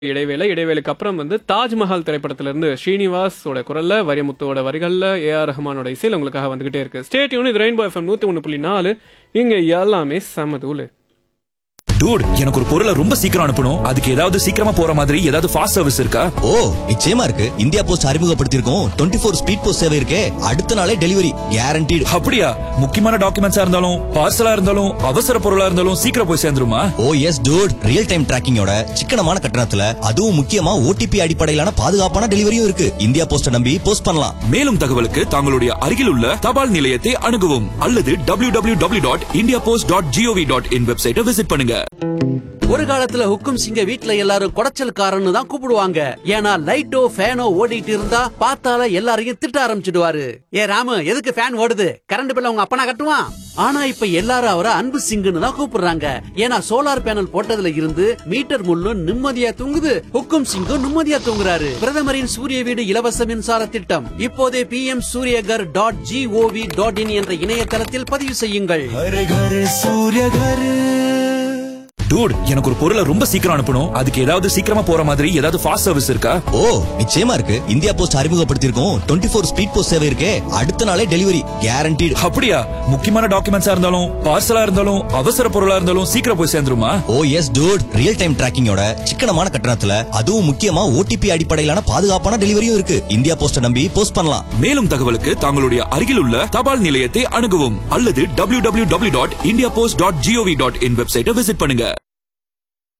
இடைவேளைக்கு அப்புறம் தாஜ்மஹால் திரைப்படத்திலிருந்து ஸ்ரீனிவாஸோட குரல்ல வைரமுத்துவோட வரிகள்ல ஏஆர் ரஹ்மானோட இசையில் உங்களுக்காக வந்துகிட்டே இருக்கு. Stay tune. இது ரெயின்போ எஃப்எம் 101.4. இங்க எல்லாமே சமதூளு. டூட், எனக்கு ஒரு பொருளை ரொம்ப சீக்கிரம் அனுப்பணும். அதுக்கு ஏதாவது சீக்கிரமா போற மாதிரி ஏதாவது ஃபாஸ்ட் சர்வீஸ் இருக்கா? ஓ, நிச்சயமா இருக்கு. இந்தியா போஸ்ட் அறிமுகப்படுத்தியிருக்கோம் 24 ஸ்பீட் போஸ்ட் சேவை இருக்கே. அடுத்த நாளே டெலிவரி கேரண்டீடு. அப்படியா? முக்கியமான டாக்குமெண்ட்ஸா இருந்தாலும் பார்சலா இருந்தாலும் அவசர பொருளா இருந்தாலும் சீக்கிரம் போய் சேர்ந்துருமா? ஓ எஸ் டூட், ரியல் டைம் டிராக்கிங்கோட சிக்கனமான கட்டணத்துல, அதுவும் முக்கியமா ஓடிபி அடிப்படையிலான பாதுகாப்பான டெலிவரியும் இருக்கு. இந்தியா போஸ்ட நம்பி போஸ்ட் பண்ணலாம். மேலும் தகவலுக்கு தங்களுடைய அருகில் உள்ள தபால் நிலையத்தை அணுகவும் அல்லது www.indiapost.gov.in வெப்சைட்டை விசிட் பண்ணுங்க. ஒரு காலத்துல ஹுக்கும் சிங்க வீட்ல எல்லாரும் குடைச்சல்காரன்னு தான் கூப்பிடுவாங்க. ஏன்னா லைட்டோ ஃபேனோ ஓடிட்டு இருந்தா பார்த்தால எல்லாரையும் திட்ட ஆரம்பிச்சிடுவாரு. ஏ ராமு, எதுக்கு ஃபேன் ஓடுது? கரண்ட் பில்ல உங்க அப்பனா கட்டுவான். ஆனா இப்ப எல்லாரும் அவரை அன்பு சிங்குன்னு தான் கூப்பிடுறாங்க. ஏன்னா சோலார் பேனல் போட்டதுல இருந்து மீட்டர் முள்ளும் நிம்மதியா தூங்குது, ஹுக்கும் சிங்கும் நிம்மதியா தூங்குறாரு. பிரதமரின் சூரிய வீடு இலவச மின்சார திட்டம் இப்போதே pmsuryagar.gov.in என்ற இணையதளத்தில் பதிவு செய்யுங்கள். டூட், எனக்கு ஒரு பொருளை ரொம்ப சீக்கிரம் அனுப்பணும். அதுக்கு ஏதாவது சீக்கிரமா போற மாதிரி ஏதாவது ஃபாஸ்ட் சர்வீஸ் இருக்கா? ஓ, நிச்சயமா இருக்கு. இந்தியா போஸ்ட் அறிமுகப்படுத்தியிருக்கோம் 24 ஸ்பீட் போஸ்ட் சேவை இருக்கே. அடுத்த நாளே டெலிவரி கேரண்டீடு. அப்படியா? முக்கியமான டாக்குமெண்ட்ஸா இருந்தாலும் பார்சலா இருந்தாலும் அவசர பொருளா இருந்தாலும் சீக்கிரம் போய் சேர்ந்துருமா? ஓ எஸ் டூட், ரியல் டைம் டிராக்கிங்கோட சிக்கனமான கட்டணத்துல, அதுவும் முக்கியமா ஓடிபி அடிப்படையிலான பாதுகாப்பான டெலிவரியும் இருக்கு. இந்தியா போஸ்ட நம்பி போஸ்ட் பண்ணலாம். மேலும் தகவலுக்கு தங்களுடைய அருகில் உள்ள தபால் நிலையத்தை அணுகவும் அல்லது www.indiapost.gov.in வெப்சைட்டை விசிட் பண்ணுங்க.